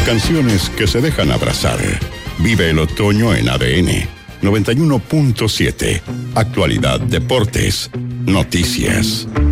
Canciones que se dejan abrazar. Vive el otoño en ADN 91.7. Actualidad, deportes, noticias.